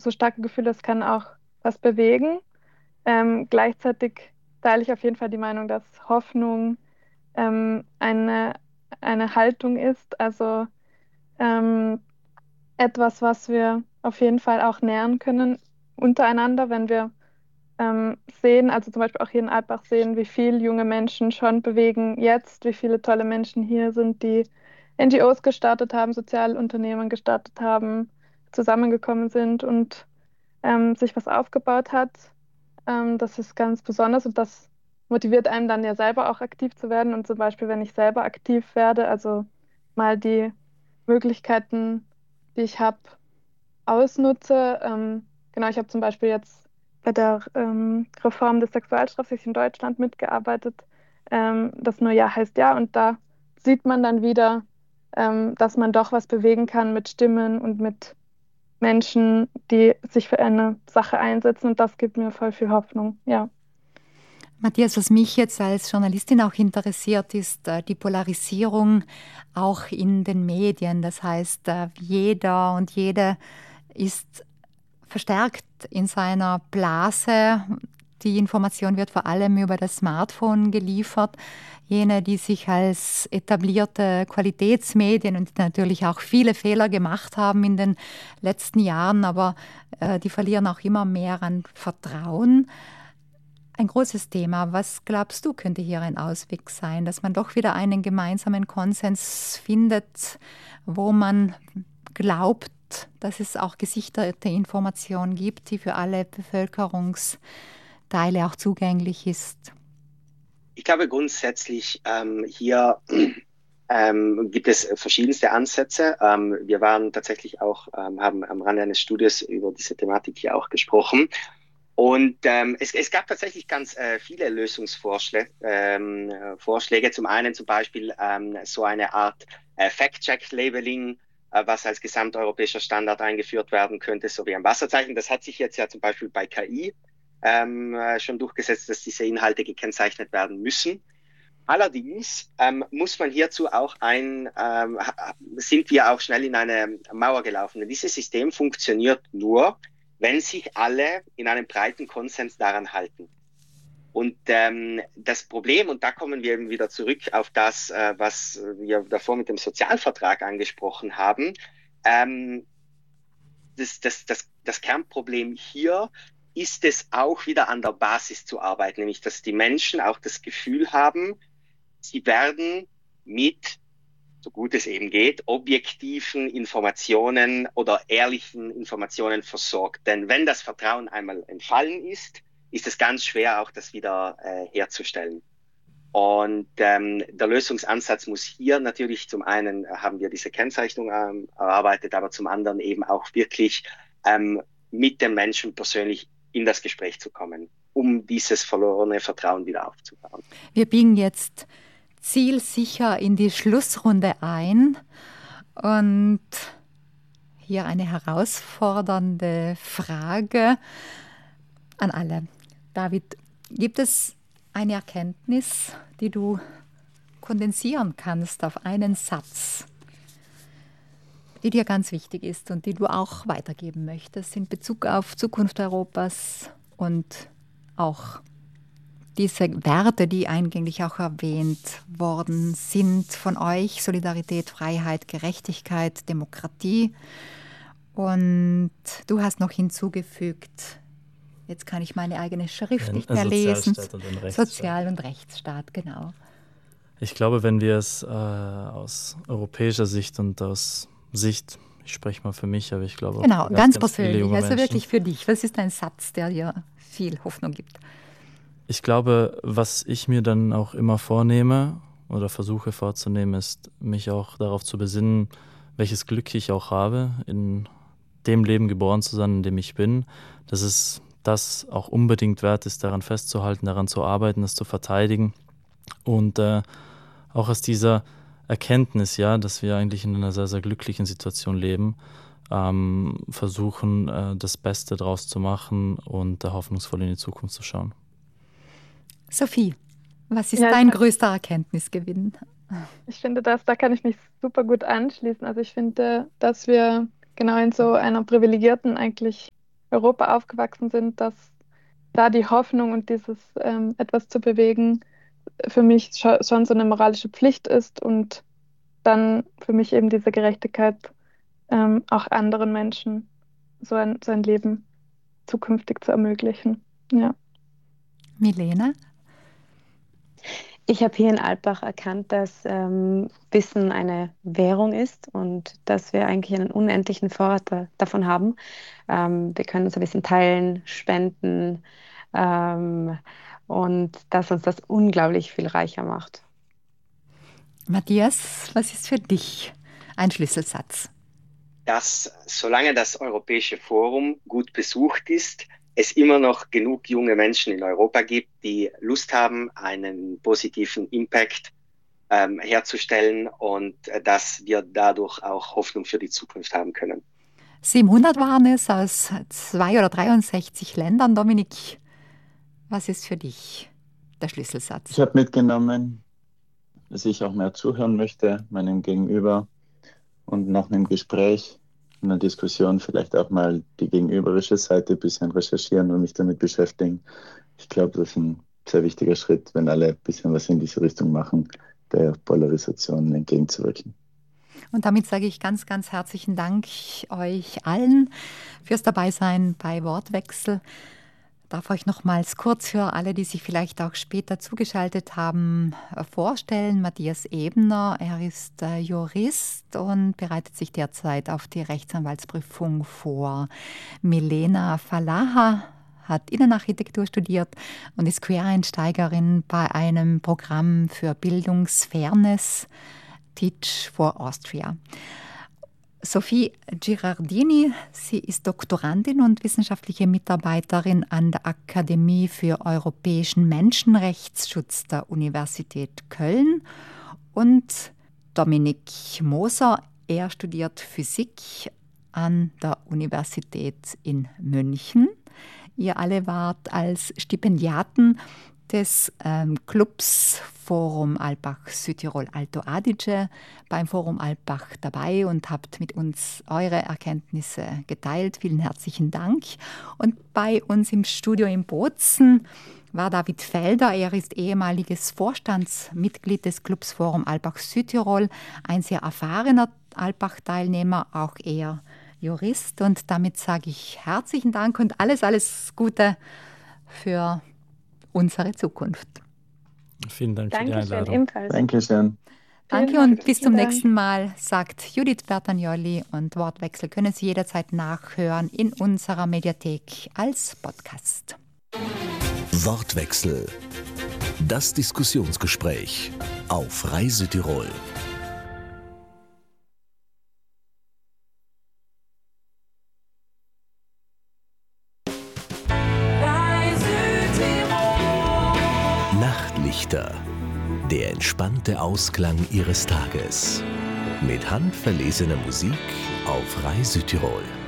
so starke Gefühle, es kann auch was bewegen. Gleichzeitig teile ich auf jeden Fall die Meinung, dass Hoffnung ähm, eine, eine Haltung ist, also ähm, etwas, was wir auf jeden Fall auch nähren können untereinander, wenn wir sehen, also zum Beispiel auch hier in Alpbach sehen, wie viel junge Menschen schon bewegen jetzt, wie viele tolle Menschen hier sind, die NGOs gestartet haben, Sozialunternehmen gestartet haben, zusammengekommen sind und sich was aufgebaut hat. Das ist ganz besonders und das motiviert einen dann ja selber auch aktiv zu werden. Und zum Beispiel, wenn ich selber aktiv werde, also mal die Möglichkeiten, die ich habe, ausnutze. Genau, ich habe zum Beispiel jetzt bei der Reform des Sexualstrafrechts in Deutschland mitgearbeitet. Das neue Jahr heißt ja und da sieht man dann wieder, dass man doch was bewegen kann mit Stimmen und mit Menschen, die sich für eine Sache einsetzen und das gibt mir voll viel Hoffnung, ja. Matthias, was mich jetzt als Journalistin auch interessiert, ist die Polarisierung auch in den Medien. Das heißt, jeder und jede ist verstärkt in seiner Blase. Die Information wird vor allem über das Smartphone geliefert. Jene, die sich als etablierte Qualitätsmedien und natürlich auch viele Fehler gemacht haben in den letzten Jahren, aber die verlieren auch immer mehr an Vertrauen. Ein großes Thema. Was glaubst du, könnte hier ein Ausweg sein, dass man doch wieder einen gemeinsamen Konsens findet, wo man glaubt, dass es auch gesicherte Information gibt, die für alle Bevölkerungsteile auch zugänglich ist? Ich glaube grundsätzlich hier gibt es verschiedenste Ansätze. Wir waren tatsächlich auch, haben am Rande eines Studios über diese Thematik hier auch gesprochen. Und es gab tatsächlich ganz viele Lösungsvorschläge. Vorschläge. Zum einen zum Beispiel so eine Art Fact-Check-Labeling, was als gesamteuropäischer Standard eingeführt werden könnte, so wie ein Wasserzeichen. Das hat sich jetzt ja zum Beispiel bei KI schon durchgesetzt, dass diese Inhalte gekennzeichnet werden müssen. Allerdings muss man hierzu auch sind wir auch schnell in eine Mauer gelaufen. Denn dieses System funktioniert nur, wenn sich alle in einem breiten Konsens daran halten. Und das Problem, und da kommen wir eben wieder zurück auf das, was wir davor mit dem Sozialvertrag angesprochen haben, das Kernproblem hier ist es auch wieder an der Basis zu arbeiten, nämlich dass die Menschen auch das Gefühl haben, sie werden mit, so gut es eben geht, objektiven Informationen oder ehrlichen Informationen versorgt. Denn wenn das Vertrauen einmal entfallen ist, ist es ganz schwer, auch das wieder herzustellen. Und der Lösungsansatz muss hier natürlich, zum einen haben wir diese Kennzeichnung erarbeitet, aber zum anderen eben auch wirklich mit den Menschen persönlich in das Gespräch zu kommen, um dieses verlorene Vertrauen wieder aufzubauen. Wir biegen jetzt zielsicher in die Schlussrunde ein und hier eine herausfordernde Frage an alle. David, gibt es eine Erkenntnis, die du kondensieren kannst auf einen Satz, die dir ganz wichtig ist und die du auch weitergeben möchtest in Bezug auf Zukunft Europas und auch diese Werte, die eingängig auch erwähnt worden sind von euch: Solidarität, Freiheit, Gerechtigkeit, Demokratie. Und du hast noch hinzugefügt, jetzt kann ich meine eigene Schrift nicht mehr lesen. Sozial- und Rechtsstaat, genau. Ich glaube, wenn wir es aus europäischer Sicht und aus Sicht, ich spreche mal für mich, aber ich glaube auch genau, ganz persönlich, viele also Menschen, wirklich für dich. Was ist ein Satz, der dir viel Hoffnung gibt? Ich glaube, was ich mir dann auch immer vornehme oder versuche vorzunehmen, ist, mich auch darauf zu besinnen, welches Glück ich auch habe, in dem Leben geboren zu sein, in dem ich bin, dass es das auch unbedingt wert ist, daran festzuhalten, daran zu arbeiten, es zu verteidigen und auch aus dieser Erkenntnis, ja, dass wir eigentlich in einer sehr, sehr glücklichen Situation leben, versuchen, das Beste draus zu machen und hoffnungsvoll in die Zukunft zu schauen. Sophie, was ist dein größter Erkenntnisgewinn? Ich finde da kann ich mich super gut anschließen. Also ich finde, dass wir genau in so einer privilegierten eigentlich Europa aufgewachsen sind, dass da die Hoffnung und dieses etwas zu bewegen für mich schon so eine moralische Pflicht ist und dann für mich eben diese Gerechtigkeit, auch anderen Menschen so ein Leben zukünftig zu ermöglichen. Ja. Milena? Ich habe hier in Alpbach erkannt, dass Wissen eine Währung ist und dass wir eigentlich einen unendlichen Vorrat davon haben. Wir können unser Wissen teilen, spenden und dass uns das unglaublich viel reicher macht. Matthias, was ist für dich ein Schlüsselsatz? Dass solange das Europäische Forum gut besucht ist, es immer noch genug junge Menschen in Europa gibt, die Lust haben, einen positiven Impact herzustellen und dass wir dadurch auch Hoffnung für die Zukunft haben können. 700 waren es aus 2 oder 63 Ländern. Dominik, was ist für dich der Schlüsselsatz? Ich habe mitgenommen, dass ich auch mehr zuhören möchte, meinem Gegenüber, und nach einem Gespräch, einer Diskussion vielleicht auch mal die gegenüberische Seite ein bisschen recherchieren und mich damit beschäftigen. Ich glaube, das ist ein sehr wichtiger Schritt, wenn alle ein bisschen was in diese Richtung machen, der Polarisation entgegenzuwirken. Und damit sage ich ganz, ganz herzlichen Dank euch allen fürs Dabeisein bei Wortwechsel. Ich darf euch nochmals kurz für alle, die sich vielleicht auch später zugeschaltet haben, vorstellen. Matthias Ebner, er ist Jurist und bereitet sich derzeit auf die Rechtsanwaltsprüfung vor. Milena Falaha hat Innenarchitektur studiert und ist Quereinsteigerin bei einem Programm für Bildungsfairness, Teach for Austria. Sophie Girardini, sie ist Doktorandin und wissenschaftliche Mitarbeiterin an der Akademie für europäischen Menschenrechtsschutz der Universität Köln. Und Dominik Moser, er studiert Physik an der Universität in München. Ihr alle wart als Stipendiaten des Clubs Forum Alpbach Südtirol Alto Adige beim Forum Alpbach dabei und habt mit uns eure Erkenntnisse geteilt. Vielen herzlichen Dank. Und bei uns im Studio in Bozen war David Felder. Er ist ehemaliges Vorstandsmitglied des Clubs Forum Alpbach Südtirol, ein sehr erfahrener Alpbach-Teilnehmer, auch er Jurist. Und damit sage ich herzlichen Dank und alles Gute für unsere Zukunft. Vielen Dank für die Einladung. Ebenfalls. Dankeschön. Danke und bis zum nächsten Mal, sagt Judith Bertagnolli, und Wortwechsel können Sie jederzeit nachhören in unserer Mediathek als Podcast. Wortwechsel. Das Diskussionsgespräch auf Rai Südtirol. Nachtlichter. Der entspannte Ausklang Ihres Tages. Mit handverlesener Musik auf Rai Südtirol.